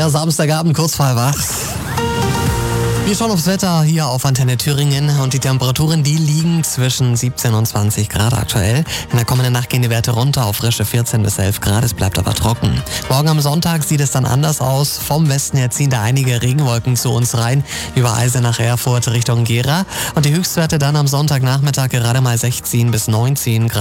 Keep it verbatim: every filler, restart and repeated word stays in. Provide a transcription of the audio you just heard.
Ja, Samstagabend, kurz vor halb acht. Wir schauen aufs Wetter hier auf Antenne Thüringen und die Temperaturen, die liegen zwischen siebzehn und zwanzig Grad aktuell. In der kommenden Nacht gehen die Werte runter auf frische vierzehn bis elf Grad, es bleibt aber trocken. Morgen am Sonntag sieht es dann anders aus. Vom Westen her ziehen da einige Regenwolken zu uns rein, über Eisenach, Erfurt Richtung Gera. Und die Höchstwerte dann am Sonntagnachmittag gerade mal sechzehn bis neunzehn Grad.